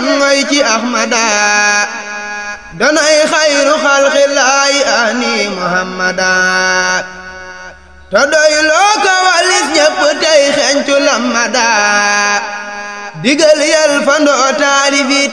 nan ngoy ci ahmada danay xayru xalxilaayi ani muhammada te doy loo ko walis ñépp tey xencu lamada digal yal fa ndoo taalifi